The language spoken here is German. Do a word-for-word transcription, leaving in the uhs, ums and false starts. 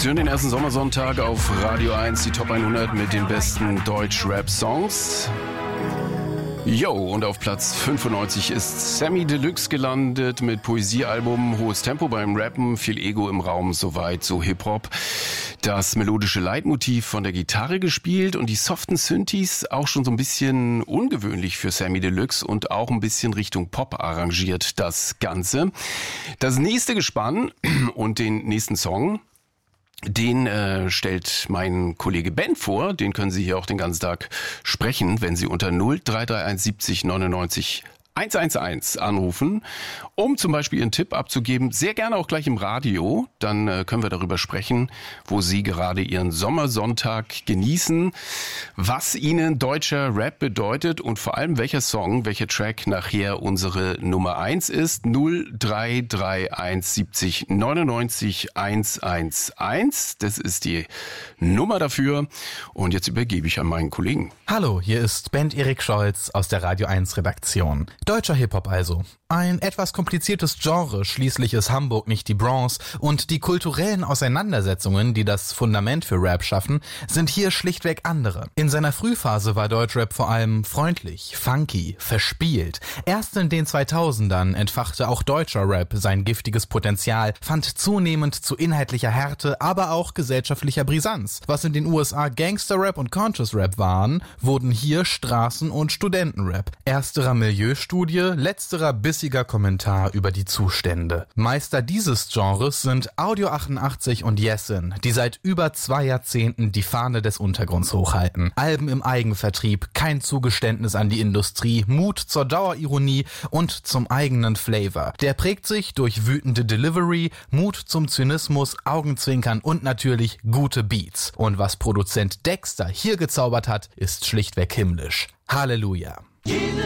Sie hören den ersten Sommersonntag auf Radio eins, die Top hundert mit den besten Deutsch-Rap-Songs. Yo, und auf Platz fünfundneunzig ist Samy Deluxe gelandet mit Poesiealbum, hohes Tempo beim Rappen, viel Ego im Raum, soweit so Hip-Hop. Das melodische Leitmotiv von der Gitarre gespielt und die soften Synthes auch schon so ein bisschen ungewöhnlich für Samy Deluxe und auch ein bisschen Richtung Pop arrangiert das Ganze. Das nächste Gespann und den nächsten Song, den äh, stellt mein Kollege Ben vor. Den können Sie hier auch den ganzen Tag sprechen, wenn Sie unter null drei drei eins siebzig neunundneunzig hundertelf anrufen, um zum Beispiel Ihren Tipp abzugeben. Sehr gerne auch gleich im Radio. Dann äh, können wir darüber sprechen, wo Sie gerade Ihren Sommersonntag genießen, was Ihnen deutscher Rap bedeutet und vor allem welcher Song, welcher Track nachher unsere Nummer eins ist. null drei drei eins siebzig neunundneunzig hundertelf. Das ist die Nummer dafür. Und jetzt übergebe ich an meinen Kollegen. Hallo, hier ist Bent Erik Scholz aus der Radio eins Redaktion. Deutscher Hip-Hop also. Ein etwas kompliziertes Genre, schließlich ist Hamburg nicht die Bronx und die kulturellen Auseinandersetzungen, die das Fundament für Rap schaffen, sind hier schlichtweg andere. In seiner Frühphase war Deutschrap vor allem freundlich, funky, verspielt. Erst in den zweitausendern entfachte auch deutscher Rap sein giftiges Potenzial, fand zunehmend zu inhaltlicher Härte, aber auch gesellschaftlicher Brisanz. Was in den U S A Gangster-Rap und Conscious-Rap waren, wurden hier Straßen- und Studentenrap. Ersterer Milieustudie, letzterer bissiger Kommentar über die Zustände. Meister dieses Genres sind Audio achtundachtzig und Jessin, die seit über zwei Jahrzehnten die Fahne des Untergrunds hochhalten. Alben im Eigenvertrieb, kein Zugeständnis an die Industrie, Mut zur Dauerironie und zum eigenen Flavor. Der prägt sich durch wütende Delivery, Mut zum Zynismus, Augenzwinkern und natürlich gute Beats. Und was Produzent Dexter hier gezaubert hat, ist schlichtweg himmlisch. Halleluja.